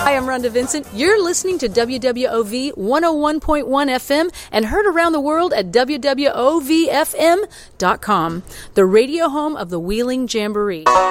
Hi, I'm Rhonda Vincent. You're listening to WWOV 101.1 FM and heard around the world at WWOVFM.com, the radio home of the Wheeling Jamboree.